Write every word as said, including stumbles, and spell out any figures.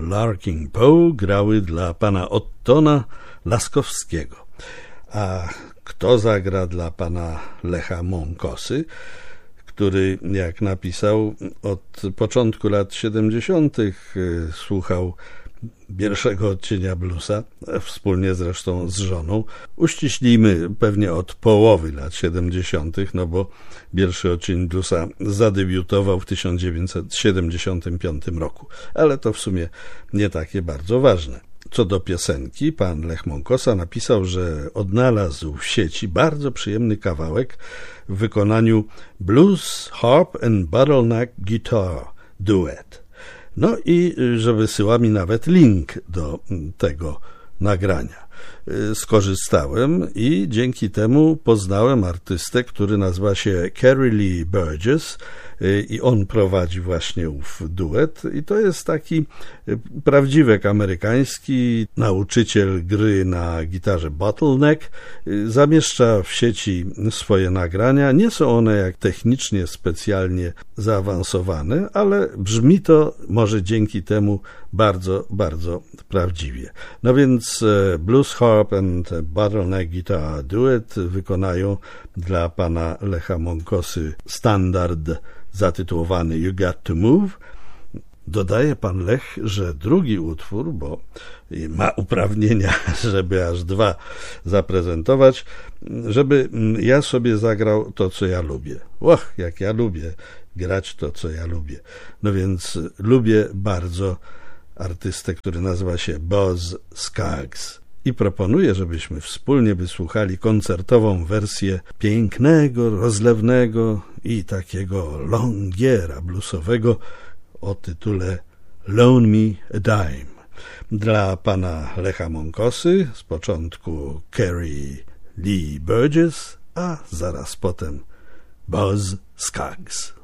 Larking Poe grały dla pana Ottona Laskowskiego. A kto zagra dla pana Lecha Monkosy, który, jak napisał, od początku lat siedemdziesiątych słuchał pierwszego odcienia bluesa, wspólnie zresztą z żoną. Uściślimy, pewnie od połowy lat siedemdziesiątych, no bo pierwszy odcień bluesa zadebiutował w tysiąc dziewięćset siedemdziesiątym piątym roku, ale to w sumie nie takie bardzo ważne. Co do piosenki, pan Lech Monkosa napisał, że odnalazł w sieci bardzo przyjemny kawałek w wykonaniu Blues, Harp and Bottleneck Guitar Duet. No i że wysyła mi nawet link do tego nagrania. Skorzystałem i dzięki temu poznałem artystę, który nazywa się Kerry Lee Burgess i on prowadzi właśnie ów duet i to jest taki prawdziwek amerykański nauczyciel gry na gitarze bottleneck. Zamieszcza w sieci swoje nagrania. Nie są one jak technicznie specjalnie zaawansowane, ale brzmi to może dzięki temu bardzo, bardzo prawdziwie. No więc Blues, Harp and Bottleneck Guitar Duet wykonają dla pana Lecha Monkosy standard zatytułowany You Got to Move. Dodaje pan Lech, że drugi utwór, bo ma uprawnienia, żeby aż dwa zaprezentować, żeby ja sobie zagrał to, co ja lubię. Och, jak ja lubię grać to, co ja lubię. No więc lubię bardzo artystę, który nazywa się Buzz Skaggs. I proponuję, żebyśmy wspólnie wysłuchali koncertową wersję pięknego, rozlewnego i takiego longiera bluesowego o tytule Loan Me a Dime. Dla pana Lecha Monkosy z początku Kerry Lee Burgess, a zaraz potem Buzz Skaggs.